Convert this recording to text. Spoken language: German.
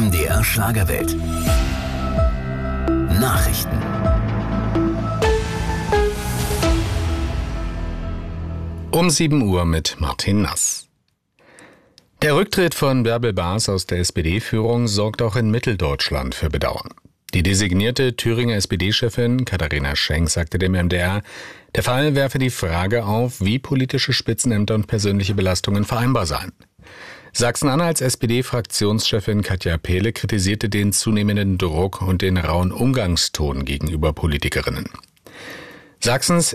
MDR Schlagerwelt. Nachrichten. Um 7 Uhr mit Martin Nass. Der Rücktritt von Bärbel Baas aus der SPD-Führung sorgt auch in Mitteldeutschland für Bedauern. Die designierte Thüringer SPD-Chefin Katharina Schenk sagte dem MDR, der Fall werfe die Frage auf, wie politische Spitzenämter und persönliche Belastungen vereinbar seien. Sachsen-Anhalts SPD-Fraktionschefin Katja Pehle kritisierte den zunehmenden Druck und den rauen Umgangston gegenüber Politikerinnen. Sachsens